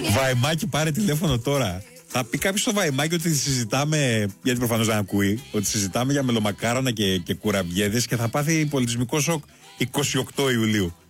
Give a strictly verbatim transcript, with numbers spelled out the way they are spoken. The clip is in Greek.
Βαϊμάκι, πάρε τηλέφωνο τώρα. Θα πει κάποιο στο Βαϊμάκι ότι συζητάμε, γιατί προφανώς δεν ακούει, ότι συζητάμε για μελομακάρονα και, και κουραμπιέδες και θα πάθει πολιτισμικό σοκ εικοστή ογδόη Ιουλίου.